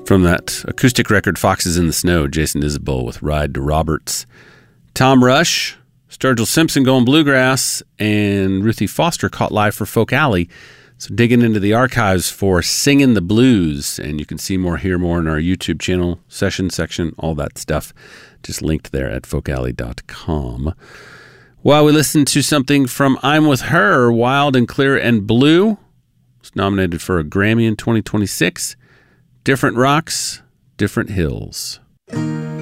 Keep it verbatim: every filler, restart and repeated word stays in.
From that acoustic record, Foxes in the Snow, Jason Isbell with Ride to Roberts. Tom Rush, Sturgill Simpson going bluegrass, and Ruthie Foster caught live for Folk Alley. So digging into the archives for Singin' the Blues, and you can see more, hear more in our YouTube channel, session section, all that stuff. Just linked there at folk alley dot com. While we listen to something from I'm With Her, Wild and Clear and Blue. It's nominated for a Grammy in twenty twenty-six. Different Rocks, Different Hills.